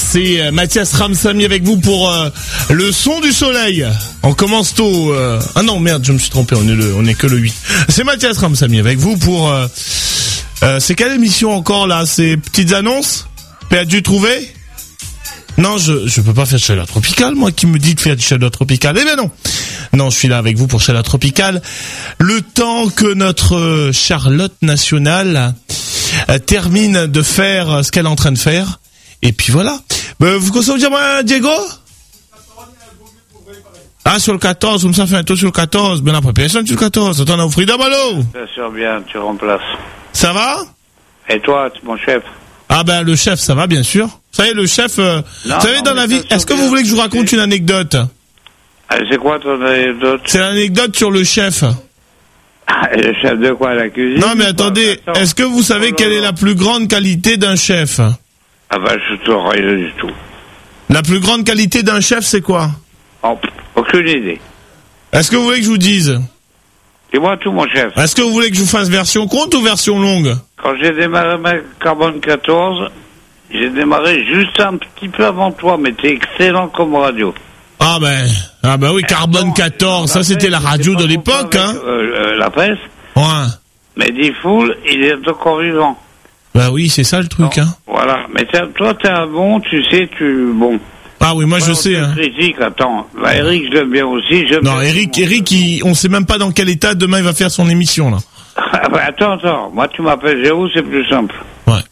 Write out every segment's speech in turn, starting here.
c'est Mathias Ramsamy avec vous pour le son du soleil. On commence tôt. Ah non, merde, je me suis trompé, on est que le 8. C'est Mathias Ramsamy avec vous pour... c'est quelle émission encore là? C'est Petites Annonces? As-tu trouvé? Non, je peux pas faire Chaleur Tropicale, moi qui me dit de faire du Chaleur Tropicale. Eh ben non. Non, je suis là avec vous pour Chaleur Tropicale. Le temps que notre Charlotte nationale termine de faire ce qu'elle est en train de faire. Et puis voilà. Vous conseillez de dire moi, Diego? Ah, sur le 14, comme ça fait un tour sur le 14. Ben après, personne sur le 14. Attends, on a offert d'abalo. Bien sûr, bien, tu remplaces. Ça va? Et toi, mon chef? Ah ben, le chef, ça va, bien sûr. Vous savez, le chef, vous savez, dans la vie, est-ce que vous voulez que je vous raconte une anecdote? C'est quoi ton anecdote? C'est l'anecdote sur le chef. Le chef de quoi, la cuisine? Non, mais attendez, est-ce que vous savez quelle est la plus grande qualité d'un chef? Ah ben, je te rien du tout. La plus grande qualité d'un chef, c'est quoi? Oh, aucune idée. Est-ce que vous voulez que je vous dise? Dis-moi tout, mon chef. Est-ce que vous voulez que je vous fasse version courte ou version longue? Quand j'ai démarré ma Carbone 14, j'ai démarré juste un petit peu avant toi, mais t'es excellent comme radio. Ah ben oui, Carbone 14, ça c'était la radio de l'époque, hein. La presse. Ouais. Mais Diffoul, il est encore vivant. Bah oui, c'est ça le truc, non, hein. Voilà. Mais toi, t'es un bon, tu sais, bon. Ah oui, moi je sais, hein. Critique, attends. Bah, Eric, je l'aime bien aussi. Non, Eric, on sait même pas dans quel état demain il va faire son émission, là. Ah bah, attends. Moi, tu m'appelles Géo, c'est plus simple. Ouais.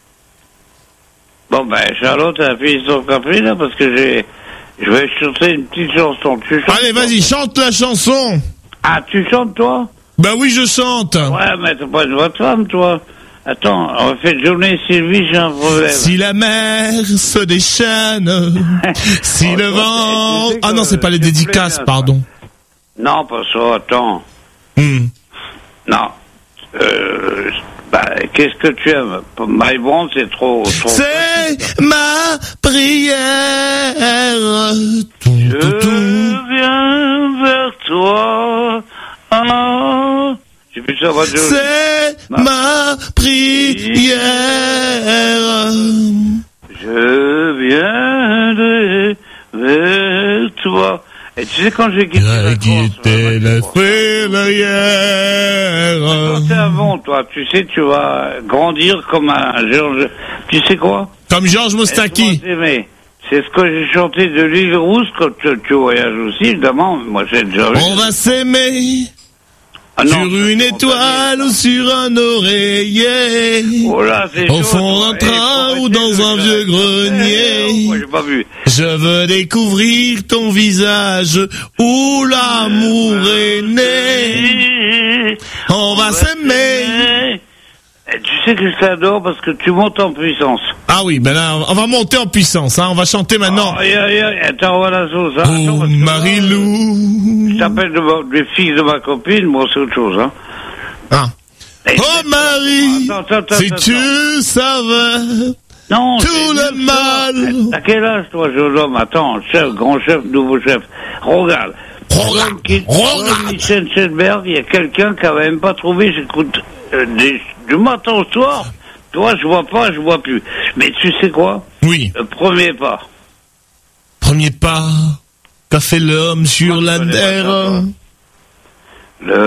Bon, ben, Charlotte a fini son café, là, parce que je vais chanter une petite chanson. Tu chantes? Allez, vas-y, chante la chanson. Ah, tu chantes, toi? Bah oui, je chante. Ouais, mais t'as pas une voix de femme, toi. Attends, on fait journée Sylvie, j'ai un problème. Si la mer se déchaîne, si le vent... Ah non, c'est pas les dédicaces, pardon. Non, pas ça, attends. Non. Qu'est-ce que tu aimes? My Bond, c'est trop... C'est ma prière. Je viens vers toi. Ah. C'est ma prière. Je viendrai vers toi. Et tu sais, quand j'ai quitté la quand t'es avant, toi, tu sais, tu vas grandir comme un Georges... Tu sais quoi? Comme Georges Moustaki. C'est ce que j'ai chanté de l'île Rousse quand tu voyages aussi, évidemment. Moi, j'ai déjà vu. On va s'aimer. Ah non, sur une étoile ou sur un oreiller, au fond d'un train ou dans un vieux grenier. Moi, j'ai pas vu. Je veux découvrir ton visage où l'amour est né. On va s'aimer. Tu sais que je t'adore parce que tu montes en puissance. Ah oui, ben là, on va monter en puissance, hein. On va chanter maintenant. Attends, voilà la sauce, hein. Oh, Marie-Lou. Je t'appelle le fils de ma copine, moi c'est autre chose, hein. Ah. Oh Marie, si tu savais non, tout le mal. À quel âge, toi, jeune homme? Attends, chef, grand chef, nouveau chef. Regarde. Michel Schelberg, il y a quelqu'un qui n'a même pas trouvé, j'écoute, du matin au soir. Toi, je vois pas, je vois plus. Mais tu sais quoi? Oui. Le premier pas. Premier pas qu'a fait l'homme sur la terre.